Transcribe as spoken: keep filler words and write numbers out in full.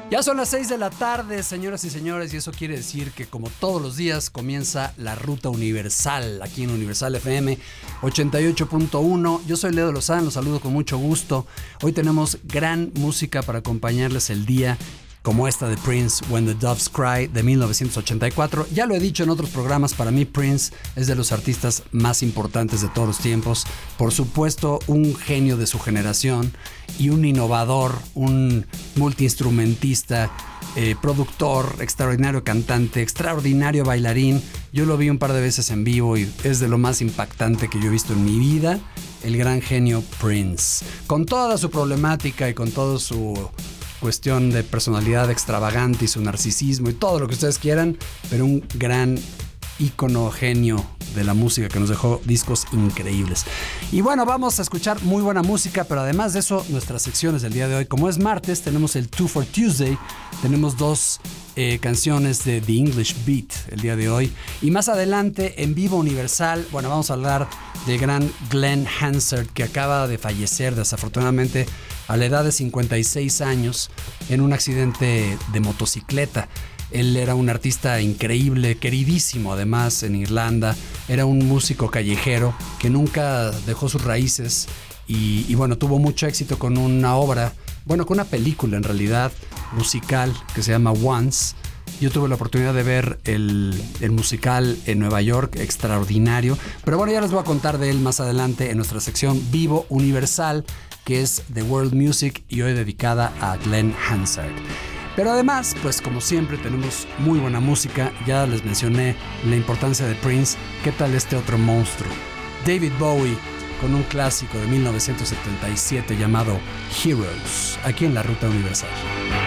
Ya son las seis de la tarde, señoras y señores, y eso quiere decir que como todos los días comienza la Ruta Universal aquí en Universal F M ochenta y ocho punto uno. Yo soy Leo Lozano, los saludo con mucho gusto. Hoy tenemos gran música para acompañarles el día, como esta de Prince, When the Doves Cry, de mil novecientos ochenta y cuatro. Ya lo he dicho en otros programas, para mí Prince es de los artistas más importantes de todos los tiempos. Por supuesto, un genio de su generación y un innovador, un multiinstrumentista, eh, productor, extraordinario cantante, extraordinario bailarín. Yo lo vi un par de veces en vivo y es de lo más impactante que yo he visto en mi vida, el gran genio Prince. Con toda su problemática y con todo su cuestión de personalidad extravagante y su narcisismo y todo lo que ustedes quieran, pero un gran ícono, genio de la música que nos dejó discos increíbles. Y bueno, vamos a escuchar muy buena música, pero además de eso, nuestras secciones del día de hoy. Como es martes, tenemos el Two for Tuesday, tenemos dos eh, canciones de The English Beat el día de hoy, y más adelante en Vivo Universal, bueno, vamos a hablar del gran Glenn Hansard, que acaba de fallecer desafortunadamente a la edad de cincuenta y seis años en un accidente de motocicleta. Él era un artista increíble, queridísimo además en Irlanda. Era un músico callejero que nunca dejó sus raíces y, y bueno, tuvo mucho éxito con una obra, bueno, con una película en realidad musical que se llama Once. Yo tuve la oportunidad de ver el, el musical en Nueva York, extraordinario. Pero bueno, ya les voy a contar de él más adelante en nuestra sección Vivo Universal, que es The World Music y hoy dedicada a Glenn Hansard. Pero además, pues como siempre tenemos muy buena música. Ya les mencioné la importancia de Prince. ¿Qué tal este otro monstruo? David Bowie con un clásico de mil novecientos setenta y siete llamado Heroes, aquí en la Ruta Universal.